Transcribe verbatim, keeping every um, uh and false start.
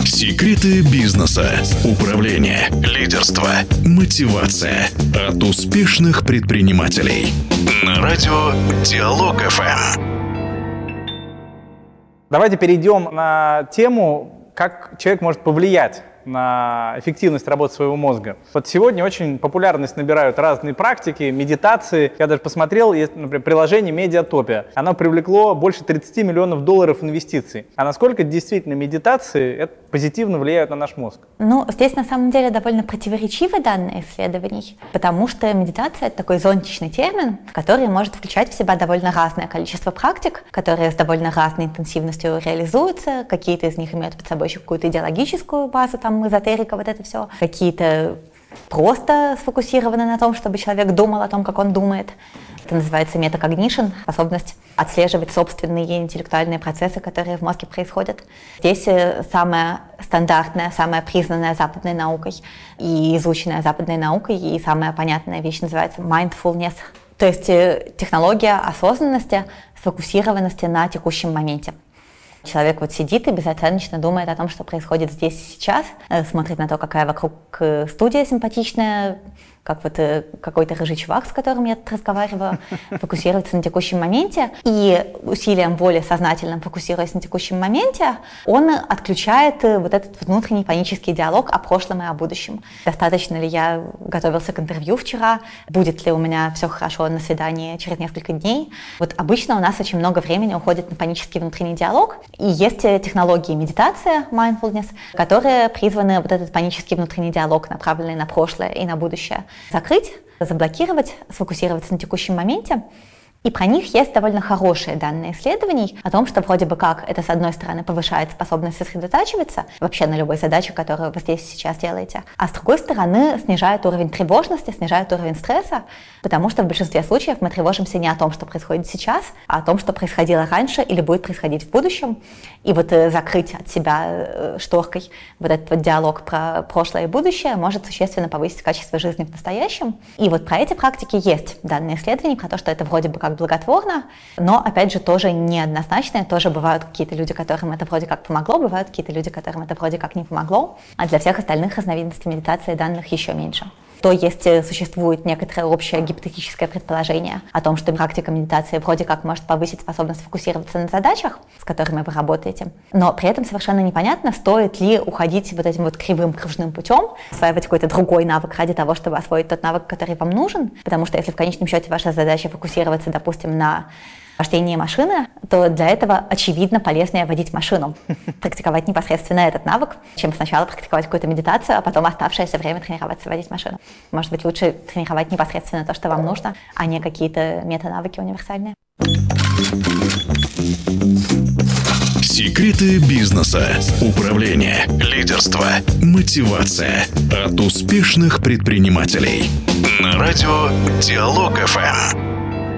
Секреты бизнеса, управления, лидерства, мотивация от успешных предпринимателей. На радио Диалог эф эм. Давайте перейдем на тему, как человек может повлиять на эффективность работы своего мозга. Вот сегодня очень популярность набирают разные практики, медитации. Я даже посмотрел, есть, например, приложение Медиатопия. Оно привлекло больше тридцать миллионов долларов инвестиций. А насколько действительно медитации это позитивно влияют на наш мозг? Ну, здесь на самом деле довольно противоречивы данные исследований, потому что медитация — это такой зонтичный термин, который может включать в себя довольно разное количество практик, которые с довольно разной интенсивностью реализуются. Какие-то из них имеют под собой еще какую-то идеологическую базу, там, эзотерика, вот это все. Какие-то просто сфокусированы на том, чтобы человек думал о том, как он думает. Это называется метакогнишн, способность отслеживать собственные интеллектуальные процессы, которые в мозге происходят. Здесь самая стандартная, самая признанная западной наукой и изученная западной наукой, и самая понятная вещь называется mindfulness. То есть технология осознанности, сфокусированности на текущем моменте. Человек вот сидит и безоценочно думает о том, что происходит здесь и сейчас, смотрит на то, какая вокруг студия симпатичная, как вот какой-то рыжий чувак, с которым я тут разговариваю, фокусируется на текущем моменте, и усилием воли, сознательным фокусируясь на текущем моменте, он отключает вот этот внутренний панический диалог о прошлом и о будущем. Достаточно ли я готовился к интервью вчера? Будет ли у меня все хорошо на свидании через несколько дней? Вот обычно у нас очень много времени уходит на панический внутренний диалог, и есть технологии медитации, mindfulness, которые призваны вот этот панический внутренний диалог, направленный на прошлое и на будущее, закрыть, заблокировать, сфокусироваться на текущем моменте. И про них есть довольно хорошие данные исследований о том, что вроде бы как это, с одной стороны, повышает способность сосредотачиваться вообще на любой задаче, которую вы здесь сейчас делаете, а с другой стороны снижает уровень тревожности, снижает уровень стресса, потому что в большинстве случаев мы тревожимся не о том, что происходит сейчас, а о том, что происходило раньше или будет происходить в будущем. И вот закрыть от себя шторкой вот этот вот диалог про прошлое и будущее может существенно повысить качество жизни в настоящем. И вот про эти практики есть данные исследования, про то, что это вроде бы как благотворно, но, опять же, тоже неоднозначно. Тоже бывают какие-то люди, которым это вроде как помогло, бывают какие-то люди, которым это вроде как не помогло, а для всех остальных разновидностей медитации данных еще меньше. То есть существует некоторое общее гипотетическое предположение о том, что практика медитации вроде как может повысить способность фокусироваться на задачах, с которыми вы работаете, но при этом совершенно непонятно, стоит ли уходить вот этим вот кривым кружным путем, осваивать какой-то другой навык ради того, чтобы освоить тот навык, который вам нужен, потому что если в конечном счете ваша задача фокусироваться, допустим, на вождение машины, то для этого, очевидно, полезнее водить машину, практиковать непосредственно этот навык, чем сначала практиковать какую-то медитацию, а потом оставшееся время тренироваться водить машину. Может быть, лучше тренировать непосредственно то, что вам нужно, а не какие-то мета-навыки универсальные. Секреты бизнеса, управления, лидерства, мотивация от успешных предпринимателей. На радио Диалог эф эм.